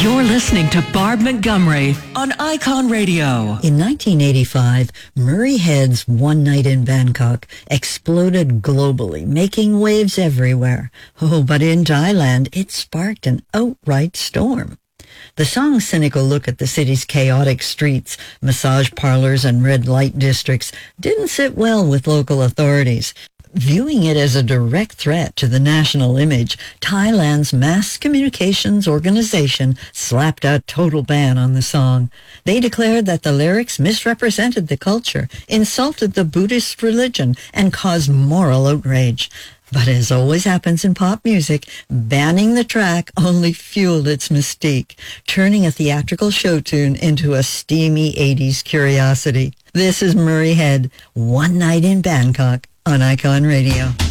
You're listening to Barb Montgomery on Icon Radio. In 1985, Murray Head's One Night in Bangkok exploded globally, making waves everywhere. Oh, but in Thailand, it sparked an outright storm. The song's cynical look at the city's chaotic streets, massage parlors, and red light districts didn't sit well with local authorities. Viewing it as a direct threat to the national image, Thailand's mass communications organization slapped a total ban on the song. They declared that the lyrics misrepresented the culture, insulted the Buddhist religion, and caused moral outrage. But as always happens in pop music, banning the track only fueled its mystique, turning a theatrical show tune into a steamy 80s curiosity. This is Murray Head, One Night in Bangkok, on Icon Radio.